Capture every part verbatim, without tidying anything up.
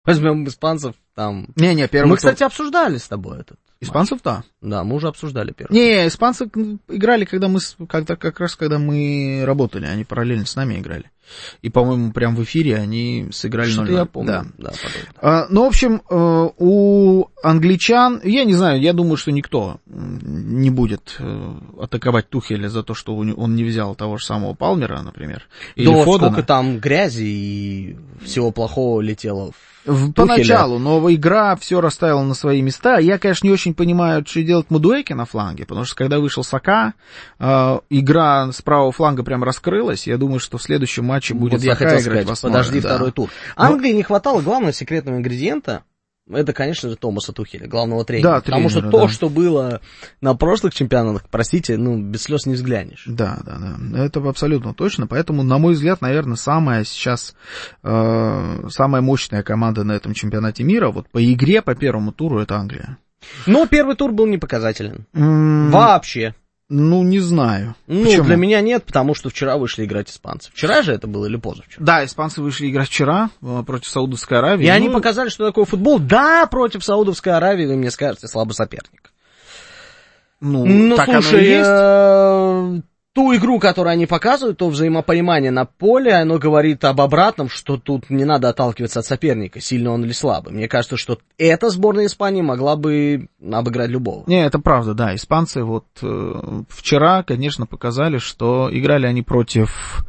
Возьмем испанцев там... Не-не, первый Мы, тур... кстати, обсуждали с тобой этот. Испанцев, да. Да, мы уже обсуждали первый. Не, испанцы играли, когда мы, когда, как раз когда мы работали, они параллельно с нами играли. И, по-моему, прям в эфире они сыграли ноль ноль. Что-то я помню. Да. Да, а, ну, в общем, у англичан, я не знаю, я думаю, что никто не будет атаковать Тухеля за то, что он не взял того же самого Палмера, например. Или да, Фодена. Сколько там грязи и всего плохого летело в Поначалу, но игра все расставила на свои места. Я, конечно, не очень понимаю, что делать Мадуэки на фланге, потому что когда вышел Сака, э, игра с правого фланга прям раскрылась. Я думаю, что в следующем матче будет вот Сака я играть сказать, в основе. Подожди да. второй тур. Англии но... не хватало главного секретного ингредиента. Это, конечно же, Томаса Тухеля, главного тренера. Да, потому тренера, что то, да. что было на прошлых чемпионатах, простите, ну, без слез не взглянешь. Да, да, да. Это абсолютно точно. Поэтому, на мой взгляд, наверное, самая сейчас, э, самая мощная команда на этом чемпионате мира, вот по игре, по первому туру, это Англия. Но первый тур был не показателен. Mm. Вообще. Ну, не знаю. Ну, Почему? Для меня нет, потому что вчера вышли играть испанцы. Вчера же это было или позавчера? Да, испанцы вышли играть вчера против Саудовской Аравии. И ну... они показали, что такое футбол. Да, против Саудовской Аравии, вы мне скажете, слабый соперник. Ну, ну так слушай, оно и есть. Э- ту игру, которую они показывают, то взаимопонимание на поле, оно говорит об обратном, что тут не надо отталкиваться от соперника, сильный он или слабый. Мне кажется, что эта сборная Испании могла бы обыграть любого. Не, это правда, да. Испанцы вот э, вчера, конечно, показали, что играли они против...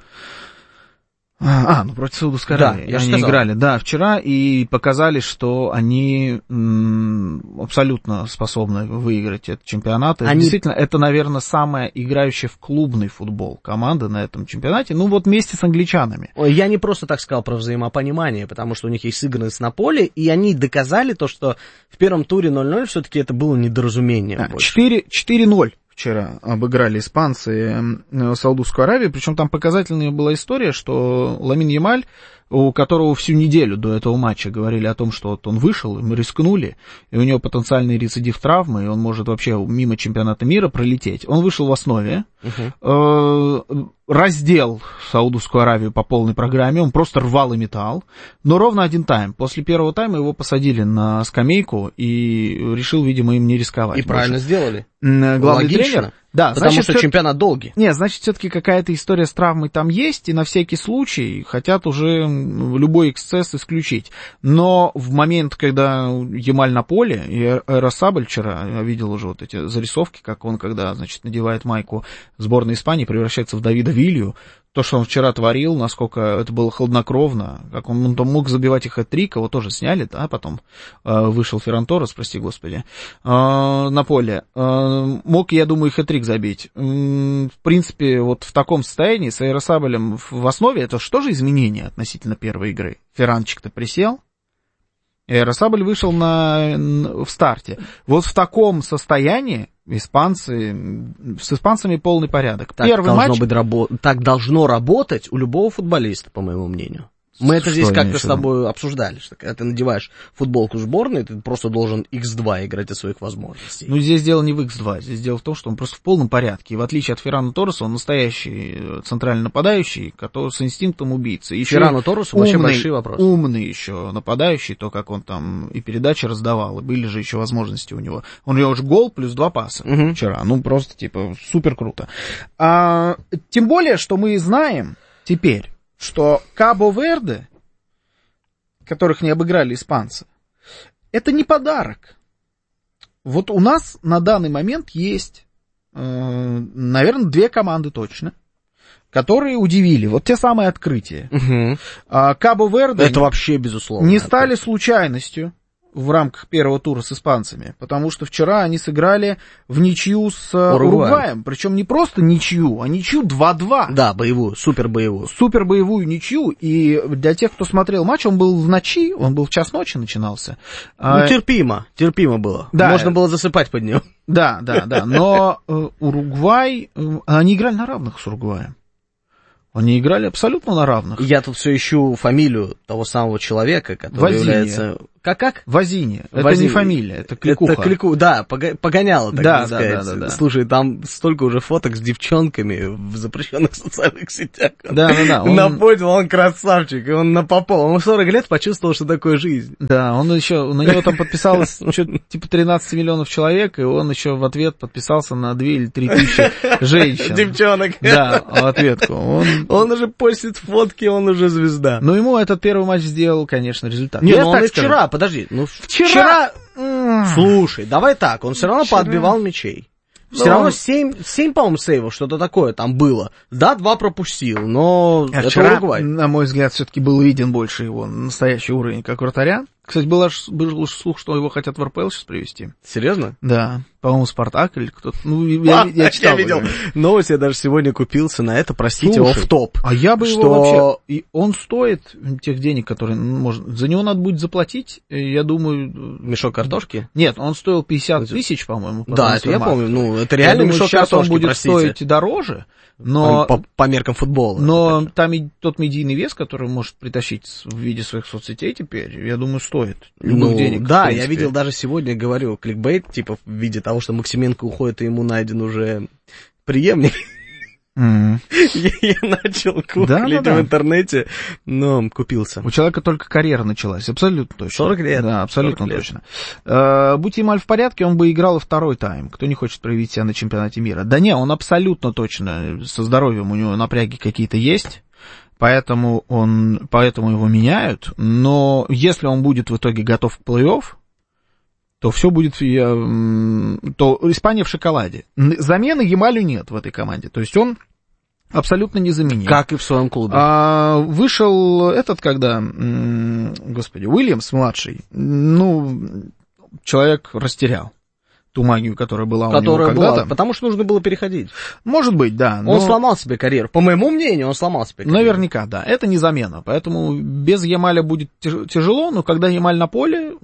А, ну против Саудовской Аравии. Да, я они играли, да, вчера, и показали, что они м, абсолютно способны выиграть этот чемпионат. Они... Действительно, это, наверное, самая играющая в клубный футбол команда на этом чемпионате, ну вот вместе с англичанами. Ой, я не просто так сказал про взаимопонимание, потому что у них есть сыгранность на поле, и они доказали то, что в первом туре ноль ноль все-таки это было недоразумение. А, четыре ноль. Вчера обыграли испанцы Саудовскую Аравию, причем там показательная была история, что Ламин Ямаль, у которого всю неделю до этого матча говорили о том, что вот он вышел, и мы рискнули, и у него потенциальный рецидив травмы, и он может вообще мимо чемпионата мира пролететь. Он вышел в основе, uh-huh. э- раздел Саудовскую Аравию по полной программе, он просто рвал и метал, но ровно один тайм. После первого тайма его посадили на скамейку и решил, видимо, им не рисковать. И правильно сделали. Главный Логично. тренер. Да, потому значит, что чемпионат долгий. Нет, значит, все-таки какая-то история с травмой там есть, и на всякий случай хотят уже любой эксцесс исключить. Но в момент, когда Ямаль на поле, и Эросабль вчера, я видел уже вот эти зарисовки, как он, когда, значит, надевает майку сборной Испании, превращается в Давида Вилью, то, что он вчера творил, насколько это было хладнокровно, как он, он мог забивать их хэт-трик, его тоже сняли, да, потом э, вышел Ферран Торрес, прости господи, э, на поле. Э, мог, я думаю, хэт-трик забить. Э, в принципе, вот в таком состоянии с Эросаблем в основе, это что же изменение относительно первой игры? Ферранчик-то присел, Эросабль вышел на, в старте. Вот в таком состоянии испанцы, с испанцами полный порядок. Так, Первый должно матч... быть, рабо... так должно работать у любого футболиста, по моему мнению. Мы это Что здесь как-то с виду? тобой обсуждали, что когда ты надеваешь футболку сборной, ты просто должен икс два играть от своих возможностей. Ну, здесь дело не в икс два, здесь дело в том, что он просто в полном порядке. И в отличие от Феррана Торреса, он настоящий центральный нападающий, который с инстинктом убийцы. Еще Феррану Торресу вообще большие вопросы. Умный еще нападающий, то, как он там и передачи раздавал, и были же еще возможности у него. Он у него уже гол плюс два паса угу. вчера. Ну, просто, типа, супер круто. А, тем более, что мы знаем теперь, что Кабо-Верде, которых не обыграли испанцы, это не подарок. Вот у нас на данный момент есть, э, наверное, две команды точно, которые удивили. Вот те самые открытия. Угу. А Кабо-Верде это вообще безусловно. Не стали случайностью в рамках первого тура с испанцами, потому что вчера они сыграли в ничью с Уругваем. Уругваем. Причем не просто ничью, а ничью два-два. Да, боевую, супер боевую. Супер боевую ничью. И для тех, кто смотрел матч, он был в ночи, он был в час ночи начинался. Ну, терпимо, терпимо было. Да. Можно было засыпать под него. Да, да, да. Но э, Уругвай, э, они играли на равных с Уругваем. Они играли абсолютно на равных. Я тут все ищу фамилию того самого человека, который Вазинья. является Как-как? Вазини. Это Вазини. не фамилия, это Кликуха. Это Клику, да, погоняло, так да, сказать. Да, да, да, да. Слушай, там столько уже фоток с девчонками в запрещенных социальных сетях. Да, да, да. Он... Напомнил, он красавчик, и он на попол. Он в сорок лет почувствовал, что такое жизнь. Да, он еще, на него там подписалось что-то типа тринадцать миллионов человек, и он еще в ответ подписался на две или три тысячи женщин. Девчонок. Да, в ответку. Он... он уже постит фотки, он уже звезда. Но ему этот первый матч сделал, конечно, результат. Не, ну он и вчера, подожди, ну вчера... вчера... Слушай, давай так, он все равно вчера... поотбивал мячей. Все но... равно семь, семь, по-моему, сейвов, что-то такое там было. Да, два пропустил, но а это вчера, Уругвай. На мой взгляд, все-таки был виден больше его настоящий уровень как вратаря. Кстати, был аж, был слух, что его хотят в эр пэ эл сейчас привезти. Серьезно? Да. По-моему, Спартак или кто-то. Ну, я, а, я читал. Я видел новость, я даже сегодня купился на это, простите, офф-топ. А я бы что... его вообще... И он стоит тех денег, которые... Может, за него надо будет заплатить, я думаю... Мешок картошки? Нет, он стоил пятьдесят тысяч, по-моему. По да, это я помню. Ну, это реально думаю, мешок сейчас картошки, он будет простите. стоить дороже. Но, по, по меркам футбола. Но там и тот медийный вес, который он может притащить в виде своих соцсетей теперь, я думаю, стоит любых ну, денег. Да, я видел даже сегодня, говорю, кликбейт, типа в виде того, что Максименко уходит, и ему найден уже преемник. Mm. я, я начал гуглить да, да, да. в интернете, но купился. У человека только карьера началась, абсолютно точно. сорок лет. Да, абсолютно точно. Uh, будь Ямаль в порядке, он бы играл и второй тайм. Кто не хочет проявить себя на чемпионате мира? Да не, он абсолютно точно, со здоровьем у него напряги какие-то есть. Поэтому, он, поэтому его меняют. Но если он будет в итоге готов к плей-офф, то все будет, то Испания в шоколаде. Замены Ямалю нет в этой команде, то есть он абсолютно незаменим. Как и в своем клубе. А, вышел этот, когда, господи, Уильямс младший, ну, человек растерял ту магию, которая была которая у него когда-то. Была, потому что нужно было переходить. Может быть, да. Но... Он сломал себе карьеру. По моему мнению, он сломал себе карьеру. Наверняка, да. Это не замена. Поэтому без Ямаля будет тяжело, но когда Ямаль на поле,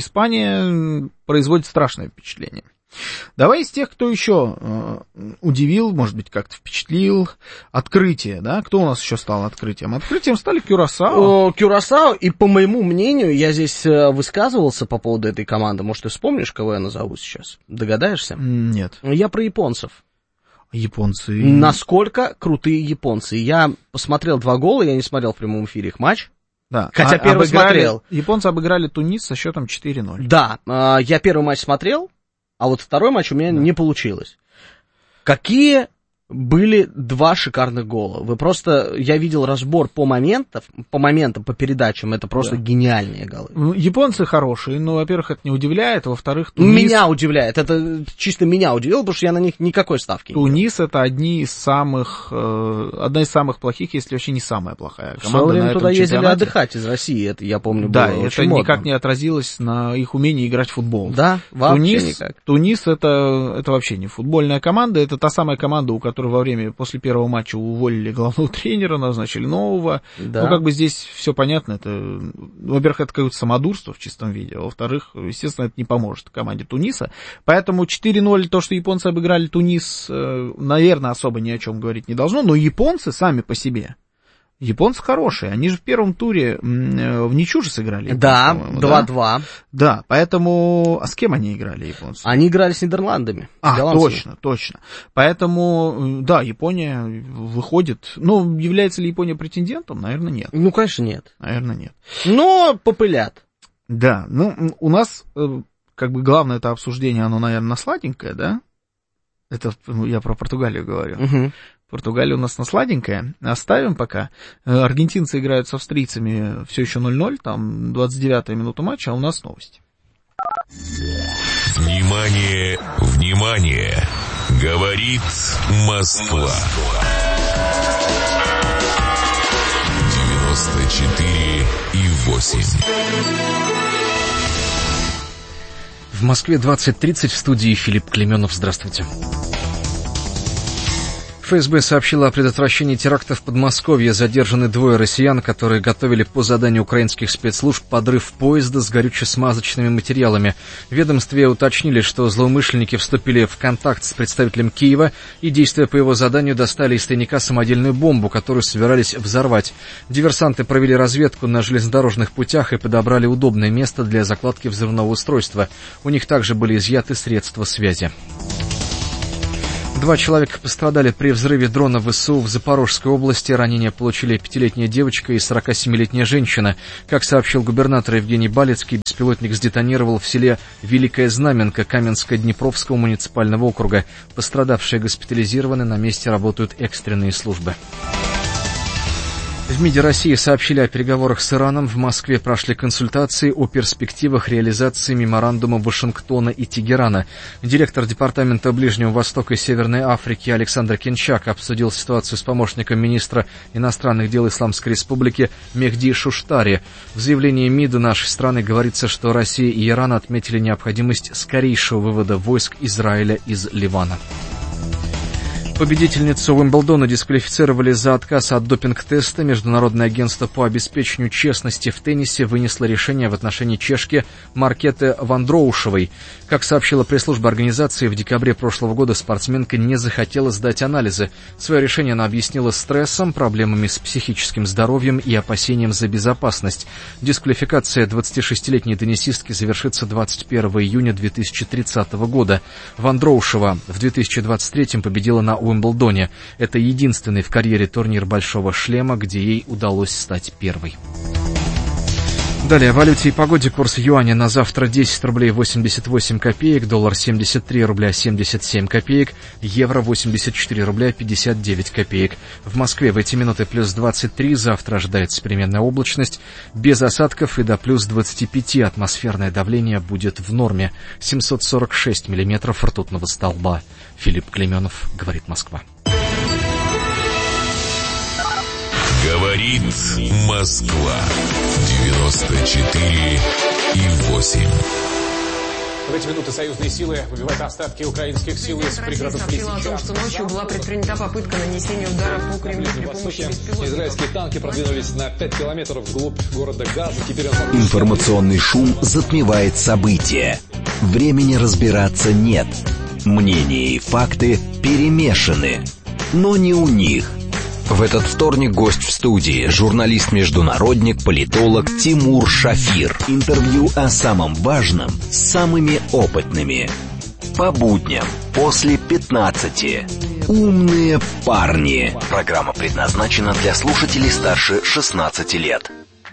Испания производит страшное впечатление. Давай из тех, кто еще э, удивил, может быть, как-то впечатлил. Открытие, да? Кто у нас еще стал открытием? Открытием стали Кюрасао. О, Кюрасао, и по моему мнению, я здесь высказывался по поводу этой команды. Может, ты вспомнишь, кого я назову сейчас? Догадаешься? Нет. Я про японцев. Японцы. Насколько крутые японцы. Я посмотрел два гола, я не смотрел в прямом эфире их матч. Да. Хотя а, первый обыграли, смотрел. Японцы обыграли Тунис со счетом четыре ноль. Да, э, я первый матч смотрел, а вот второй матч у меня да. не получилось. Какие были два шикарных гола? Вы просто, я видел разбор по моментам, по моментам, по передачам, это просто да. гениальные голы. Японцы хорошие, но, во-первых, это не удивляет, а во-вторых, Тунис... Меня удивляет, это чисто меня удивило, потому что я на них никакой ставки не Тунис это одни из самых, э, одна из самых плохих, если вообще не самая плохая команда. В свое время на этом туда ездили чемпионате. Отдыхать из России, это я помню, да, было это очень модно. никак не отразилось на их умении играть в футбол. Да, вообще Тунис, никак. Тунис это, это вообще не футбольная команда, это та самая команда, у которой во время, после первого матча уволили главного тренера, назначили нового. Да. Ну, как бы здесь все понятно. Это, во-первых, это какое-то самодурство в чистом виде, а во-вторых, естественно, это не поможет команде Туниса. Поэтому четыре ноль, то, что японцы обыграли Тунис, наверное, особо ни о чем говорить не должно, но японцы сами по себе. Японцы хорошие, они же в первом туре в ничью же сыграли. Да, два-два. Да? да, поэтому... А с кем они играли, японцы? Они играли с Нидерландами. А, с голландцами. точно, точно. Поэтому, да, Япония выходит... Ну, является ли Япония претендентом? Наверное, нет. Ну, конечно, нет. Наверное, нет. Но попылят. Да, ну, у нас, как бы, главное это обсуждение, оно, наверное, сладенькое, да? Это я про Португалию говорю. Угу. Португалия у нас на сладенькое. Оставим пока. Аргентинцы играют с австрийцами все еще ноль ноль, там двадцать девятая минута матча, а у нас новости. Внимание, внимание! Говорит Москва. девяносто четыре и восемь. В Москве двадцать тридцать, в студии Филипп Клеменов. Здравствуйте. ФСБ сообщила о предотвращении терактов в Подмосковье. Задержаны двое россиян, которые готовили по заданию украинских спецслужб подрыв поезда с горюче-смазочными материалами. В ведомстве уточнили, что злоумышленники вступили в контакт с представителем Киева и, действуя по его заданию, достали из тайника самодельную бомбу, которую собирались взорвать. Диверсанты провели разведку на железнодорожных путях и подобрали удобное место для закладки взрывного устройства. У них также были изъяты средства связи. Два человека пострадали при взрыве дрона ВСУ в Запорожской области. Ранения получили пятилетняя девочка и сорокасемилетняя женщина. Как сообщил губернатор Евгений Балицкий, беспилотник сдетонировал в селе Великая Знаменка Каменско-Днепровского муниципального округа. Пострадавшие госпитализированы, на месте работают экстренные службы. В МИДе России сообщили о переговорах с Ираном. В Москве прошли консультации о перспективах реализации меморандума Вашингтона и Тегерана. Директор Департамента Ближнего Востока и Северной Африки Александр Кинчак обсудил ситуацию с помощником министра иностранных дел Исламской Республики Мехди Шуштари. В заявлении МИДа нашей страны говорится, что Россия и Иран отметили необходимость скорейшего вывода войск Израиля из Ливана. Победительницу Уимблдона дисквалифицировали за отказ от допинг-теста. Международное агентство по обеспечению честности в теннисе вынесло решение в отношении чешки Маркеты Вандроушевой. Как сообщила пресс-служба организации, в декабре прошлого года спортсменка не захотела сдать анализы. Свое решение она объяснила стрессом, проблемами с психическим здоровьем и опасением за безопасность. Дисквалификация двадцатишестилетней теннисистки завершится двадцать первого июня две тысячи тридцатого года. Вандроушева в две тысячи двадцать третьем победила на Уимблдоне. Это единственный в карьере турнир «Большого шлема», где ей удалось стать первой. Далее о валюте и погоде. Курс юаня на завтра десять рублей восемьдесят восемь копеек, доллар семьдесят три рубля семьдесят семь копеек, евро восемьдесят четыре рубля пятьдесят девять копеек. В Москве в эти минуты плюс двадцать три, завтра ожидается переменная облачность, без осадков и до плюс двадцати пяти. Атмосферное давление будет в норме. семьсот сорок шесть миллиметров ртутного столба. Филипп Клеменов, говорит Москва. Говорит Москва. девяносто четыре и восемь. В эти минуты союзные силы выбивают остатки украинских сил из пригородов сообщила о том, что ночью была предпринята попытка нанесения удара по Кремлю при помощи беспилотников. Израильские танки продвинулись на пять километров вглубь города Газа. Теперь он... Информационный шум затмевает события. Времени разбираться нет. Мнения и факты перемешаны. Но не у них. В этот вторник гость в студии, журналист-международник, политолог Тимур Шафир. Интервью о самом важном с самыми опытными. По будням после пятнадцати. Умные парни. Программа предназначена для слушателей старше шестнадцати лет.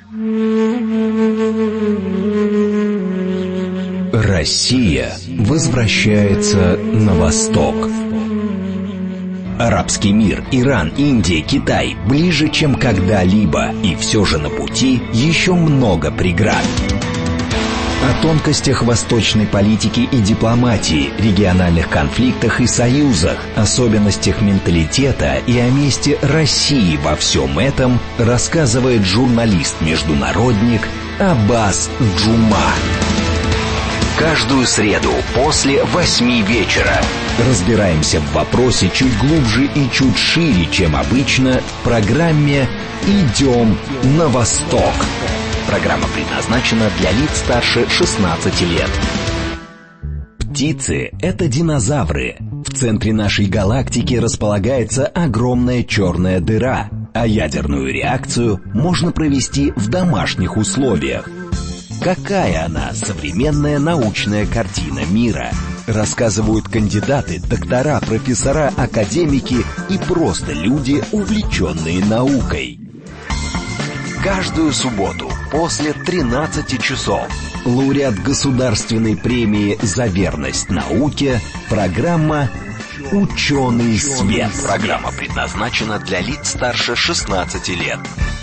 Россия возвращается на восток. Арабский мир, Иран, Индия, Китай ближе, чем когда-либо, и все же на пути еще много преград. О тонкостях восточной политики и дипломатии, региональных конфликтах и союзах, особенностях менталитета и о месте России во всем этом рассказывает журналист-международник Аббас Джума. Каждую среду после восьми вечера разбираемся в вопросе чуть глубже и чуть шире, чем обычно, в программе «Идем на восток». Программа предназначена для лиц старше шестнадцати лет. Птицы — это динозавры. В центре нашей галактики располагается огромная черная дыра, а ядерную реакцию можно провести в домашних условиях. Какая она, современная научная картина мира? Рассказывают кандидаты, доктора, профессора, академики и просто люди, увлеченные наукой. Каждую субботу после тринадцати часов лауреат государственной премии за верность науке, программа «Ученый свет». Программа предназначена для лиц старше шестнадцати лет.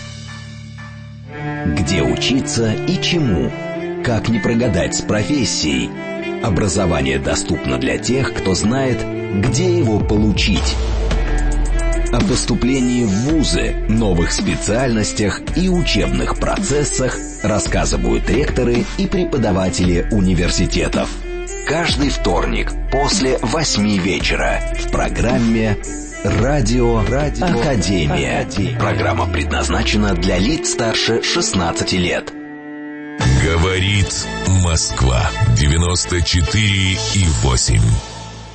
Где учиться и чему? Как не прогадать с профессией? Образование доступно для тех, кто знает, где его получить. О поступлении в вузы, новых специальностях и учебных процессах рассказывают ректоры и преподаватели университетов. Каждый вторник после восьми вечера в программе Радио, Радио Академия. Академия. Программа предназначена для лиц старше шестнадцати лет. Говорит Москва. девяносто четыре и восемь.